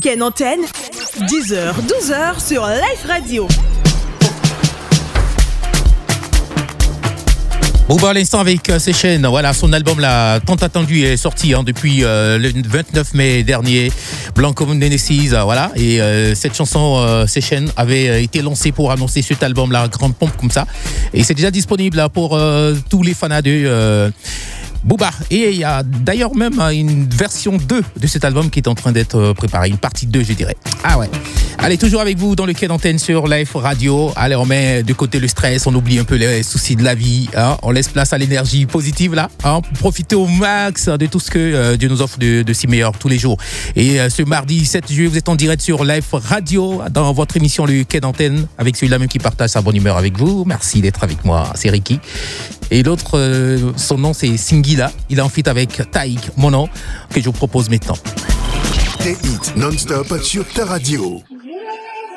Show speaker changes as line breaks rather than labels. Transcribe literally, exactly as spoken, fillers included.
Ken Antenne, dix heures douze heures sur Life Radio.
Booba à l'instant avec euh, Session, voilà, son album là, tant attendu est sorti hein, depuis euh, le vingt-neuf mai dernier, Blanco Nemesis, euh, voilà, et euh, cette chanson euh, Session avait euh, été lancée pour annoncer cet album là, grande pompe comme ça, et c'est déjà disponible là, pour euh, tous les fans de euh, Booba. Et il y a d'ailleurs même une version deux de cet album qui est en train d'être préparée, une partie deux je dirais. Ah ouais. Allez, toujours avec vous dans le Ken Antenne sur Life Radio. Allez, on met de côté le stress, on oublie un peu les soucis de la vie, hein. On laisse place à l'énergie positive là, hein, pour profiter au max de tout ce que euh, Dieu nous offre de, de si meilleur tous les jours. Et euh, ce mardi sept juillet, vous êtes en direct sur Life Radio dans votre émission le Ken Antenne avec celui-là même qui partage sa bonne humeur avec vous. Merci d'être avec moi, c'est Ricky. Et l'autre, euh, son nom c'est Singila. Il est en feat avec Taïk, mon nom, que je vous propose maintenant.
Des hits non-stop sur ta radio.